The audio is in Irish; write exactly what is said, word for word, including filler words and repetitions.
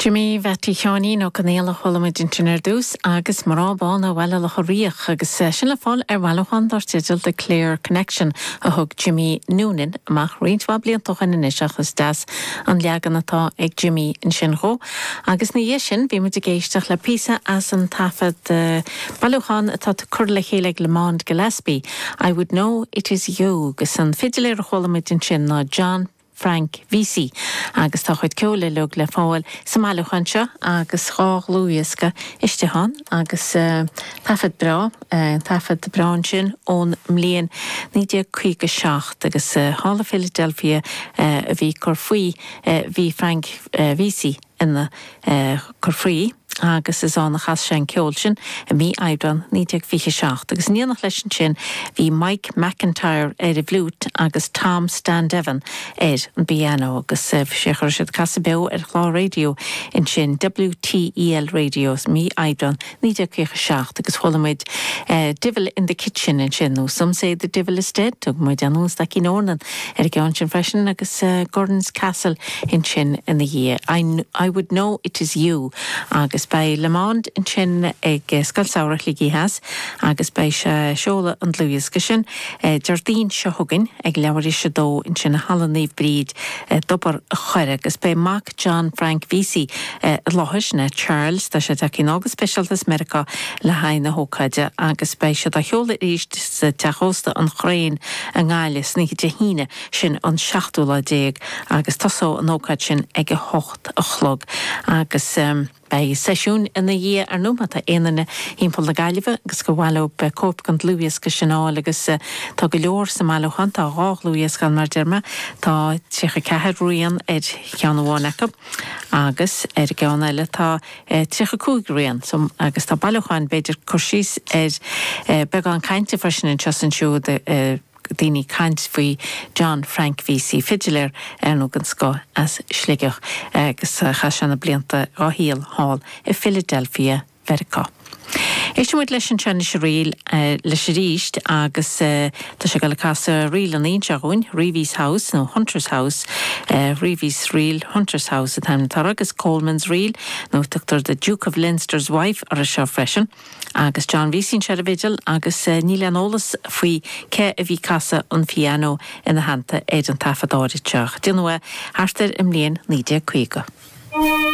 Jimmy Vetty Seaní nó canéla cholamid intinar dús agus marrábána bhile le choríoch agus sin le fáil ar bhilachan dar titil de Clear Connection a thug Jimmy Noonan amach riintha bliantach in inisach as das an leagan atá ag Jimmy in sin ró. Agus na dhé sin bhí mu de géisteach le písa as an tafad bhilachan atá cur le chéile Le Mans Gillespie. I would know it is you gus an fidiléir cholamid in sin ná John Frank Vesey agus tá chuid ceola lug le fáil sa mailechanse agus chách luúiasca isteán agus uh, tafad bra uh, tafad brain sin ón mlíon nídé chuige seacht agus uh, hála Philadelphia uh, a bhí cur faoi uh, bhí Frank uh, Vesey ina uh, cur faoi agus is an chas sin ceol sin a mí aibran níteag fiche seacht agus níanach leis sin bhí Mike McIntyre ar a bhlút agus Tom Standevan ar an piano agus uh, sé chuir siad casabeo ar chlá radio in sin W T E L radios mí aibran níteag fiche seacht agus cholamid uh, Devil in the Kitchen in sin no some say the devil is dead tug muid anús da cínornan ar gan sin freisin agus uh, Gordon's Castle in sin in the year I, I would know it is you agus by Le Mans in sin ag scailsáireach ligí has agus bei se seola an luúis go sin Jardín se thugann ag leabharí se dó in sin hallanníomh bríd dobar a chuire agus bei Mac John Frank Vesey láthis na Charles tá se cin agus Specialtas America le hain na hócaide agus bei se a cheola ríist sa teachósta an chréin a ngáile sníige de híine sin an seachtú le déag agus tasó an ócaid sin ag a hocht a chlog agus um, bei sesiún in the year ar numa tá éanana hímpol na gaiileh agus go bhhaile be cóp gan luúias go sináil agus tá go leor sa máilochan tá rách luúias gan mar derma tá tícha cethir rian ar cheanna bhánacha agus ar geanna eile tá tícha cúig rian agus tá bailochan beidir cursís ar beagán cainte freisin in teas an siú de Dini kaint fui John Frank Vesey fidilir er nógan sco as sligach agus chasanna blianta á híal hall i Philadelphia Verica. Éiste muid leis an tseanna sé riil leis ríist agus tá sé gal casa riil an éonseún Reeves House nó Hunter's House Reeves Riil Hunter's House a taimtar agus Coleman's Riil nó tuachtar the Duke of Leinster's wife ar a seo freisin agus John Vesey se a vigil agus níl an ólas faoi ce a bhí casa an piano ina hananta éiad an tafadáiriteach. Dinua hartar im líon nídé cuiga.